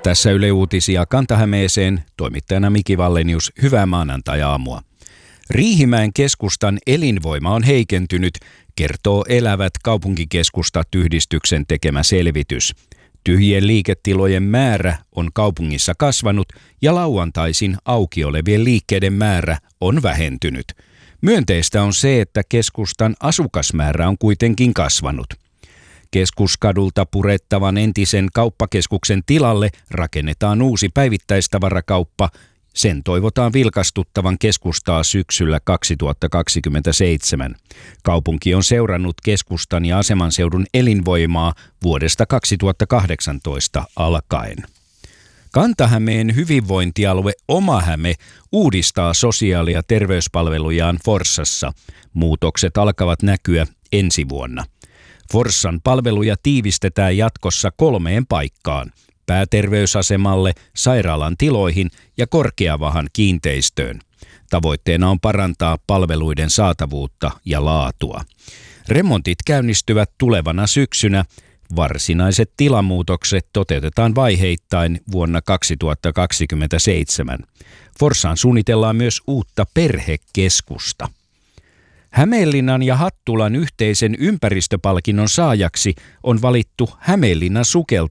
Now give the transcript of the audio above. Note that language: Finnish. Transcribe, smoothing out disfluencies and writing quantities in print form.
Tässä Yle Uutisia Kanta-Hämeeseen, toimittajana Miki Vallenius, hyvää maanantai-aamua. Riihimäen keskustan elinvoima on heikentynyt, kertoo Elävät kaupunkikeskustat -yhdistyksen tekemä selvitys. Tyhjien liiketilojen määrä on kaupungissa kasvanut ja lauantaisin auki olevien liikkeiden määrä on vähentynyt. Myönteistä on se, että keskustan asukasmäärä on kuitenkin kasvanut. Keskuskadulta purettavan entisen kauppakeskuksen tilalle rakennetaan uusi päivittäistavarakauppa. Sen toivotaan vilkastuttavan keskustaa syksyllä 2027. Kaupunki on seurannut keskustan ja asemanseudun elinvoimaa vuodesta 2018 alkaen. Kanta-Hämeen hyvinvointialue Oma Häme uudistaa sosiaali- ja terveyspalvelujaan Forssassa. Muutokset alkavat näkyä ensi vuonna. Forssan palveluja tiivistetään jatkossa 3 paikkaan: pääterveysasemalle, sairaalan tiloihin ja Korkeavahan kiinteistöön. Tavoitteena on parantaa palveluiden saatavuutta ja laatua. Remontit käynnistyvät tulevana syksynä. Varsinaiset tilamuutokset toteutetaan vaiheittain vuonna 2027. Forssaan suunnitellaan myös uutta perhekeskusta. Hämeenlinnan ja Hattulan yhteisen ympäristöpalkinnon saajaksi on valittu Hämeenlinnan